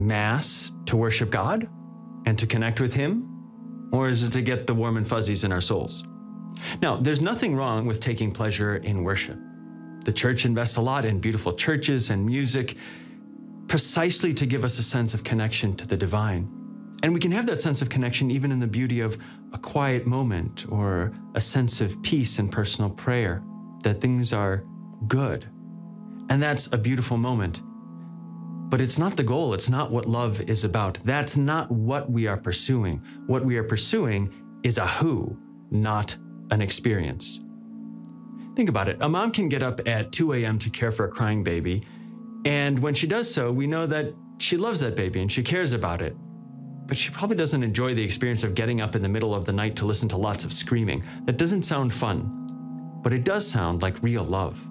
Mass to worship God and to connect with Him? Or is it to get the warm and fuzzies in our souls? Now, there's nothing wrong with taking pleasure in worship. The church invests a lot in beautiful churches and music precisely to give us a sense of connection to the divine. And we can have that sense of connection even in the beauty of a quiet moment or a sense of peace and personal prayer, that things are good. And that's a beautiful moment. But it's not the goal. It's not what love is about. That's not what we are pursuing. What we are pursuing is a who, not an experience. Think about it. A mom can get up at 2 a.m. to care for a crying baby. And when she does so, we know that she loves that baby and she cares about it. But she probably doesn't enjoy the experience of getting up in the middle of the night to listen to lots of screaming. That doesn't sound fun, but it does sound like real love.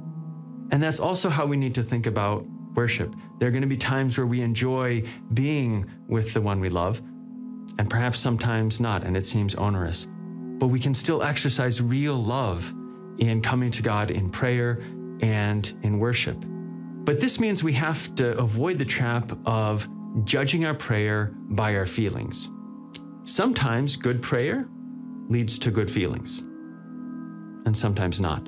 And that's also how we need to think about worship. There are going to be times where we enjoy being with the one we love, and perhaps sometimes not, and it seems onerous. But we can still exercise real love in coming to God in prayer and in worship. But this means we have to avoid the trap of judging our prayer by our feelings. Sometimes good prayer leads to good feelings, and sometimes not.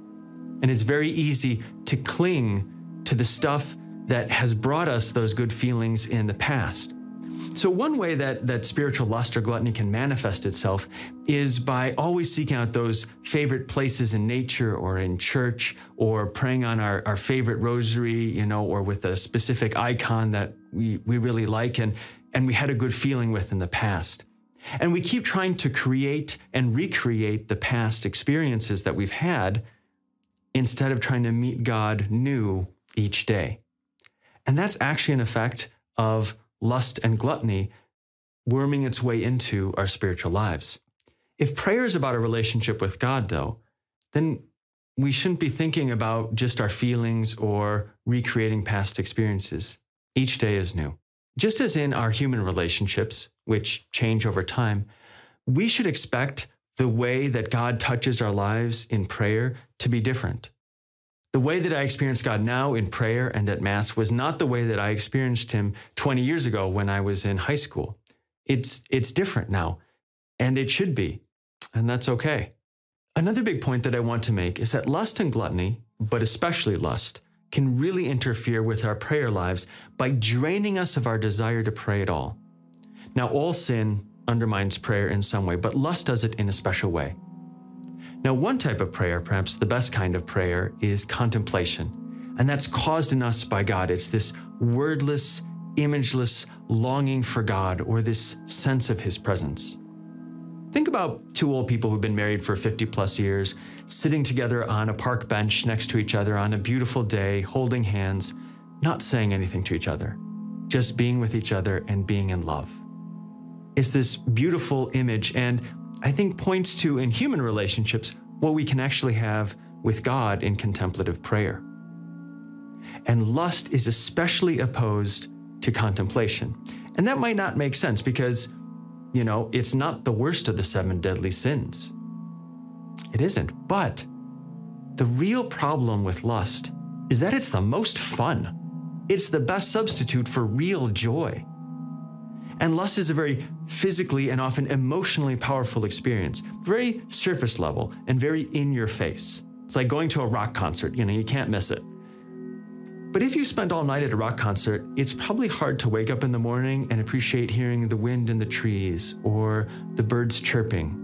And it's very easy to cling to the stuff that has brought us those good feelings in the past. So one way that spiritual lust or gluttony can manifest itself is by always seeking out those favorite places in nature or in church, or praying on our favorite rosary, or with a specific icon that we really like and we had a good feeling with in the past. And we keep trying to create and recreate the past experiences that we've had instead of trying to meet God new each day. And that's actually an effect of lust and gluttony worming its way into our spiritual lives. If prayer is about a relationship with God, though, then we shouldn't be thinking about just our feelings or recreating past experiences. Each day is new. Just as in our human relationships, which change over time, we should expect the way that God touches our lives in prayer to be different. The way that I experience God now in prayer and at Mass was not the way that I experienced Him 20 years ago when I was in high school. It's different now, and it should be, and that's okay. Another big point that I want to make is that lust and gluttony, but especially lust, can really interfere with our prayer lives by draining us of our desire to pray at all. Now, all sin undermines prayer in some way, but lust does it in a special way. Now, one type of prayer, perhaps the best kind of prayer, is contemplation. And that's caused in us by God. It's this wordless, imageless longing for God, or this sense of His presence. Think about two old people who've been married for 50 plus years, sitting together on a park bench next to each other on a beautiful day, holding hands, not saying anything to each other, just being with each other and being in love. It's this beautiful image, and I think points to, in human relationships, what we can actually have with God in contemplative prayer. And lust is especially opposed to contemplation. And that might not make sense because, it's not the worst of the 7 deadly sins. It isn't. But the real problem with lust is that it's the most fun. It's the best substitute for real joy. And lust is a very physically and often emotionally powerful experience, very surface level and very in your face. It's like going to a rock concert, you can't miss it. But if you spend all night at a rock concert, it's probably hard to wake up in the morning and appreciate hearing the wind in the trees or the birds chirping.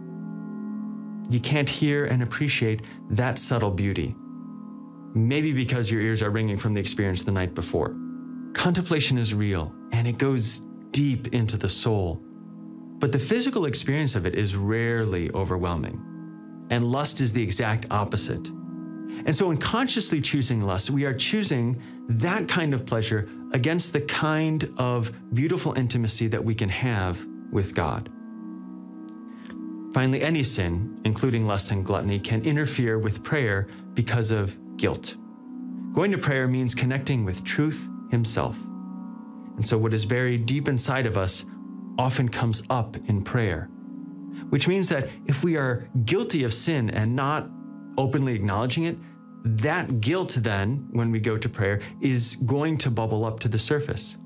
You can't hear and appreciate that subtle beauty. Maybe because your ears are ringing from the experience the night before. Contemplation is real, and it goes deep into the soul. But the physical experience of it is rarely overwhelming. And lust is the exact opposite. And so in consciously choosing lust, we are choosing that kind of pleasure against the kind of beautiful intimacy that we can have with God. Finally, any sin, including lust and gluttony, can interfere with prayer because of guilt. Going to prayer means connecting with truth Himself. And so what is buried deep inside of us often comes up in prayer, which means that if we are guilty of sin and not openly acknowledging it, that guilt then, when we go to prayer, is going to bubble up to the surface.